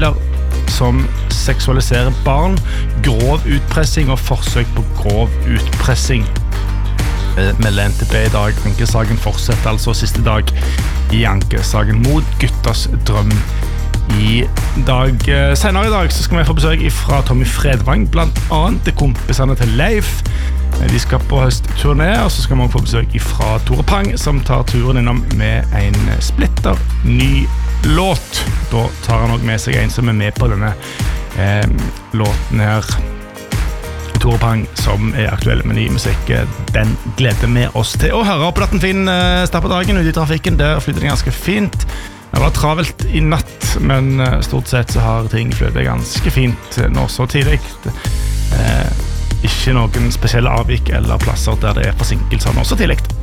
profiler som seksualiserer barn, grov utpressing og forsøk på grov utpressing. Melder NTB I dag. Ankesaken fortsetter altså siste dag I ankesaken mot guttas drøm I dag. Senere I dag så skal vi få besøk fra Tommy Fredvang, blant annet kompisene til Leif. De skal på høstturné, og så skal vi også få besøk fra Tore Pang, som tar turen innom med en splitter ny låt. Da tar han også med seg en som med på denne låten her, Tore Pang, som aktuell med ny musikk. Den gleder vi oss til å høre på Natten Fin start på dagen ute I trafikken. Der flyter det ganske fint. Det var travelt I natt, men stort sett så har ting flyttet ganske fint nå så tidlig. Ikke noen spesielle avvik eller plasser der det forsinkelser nå så tidlig.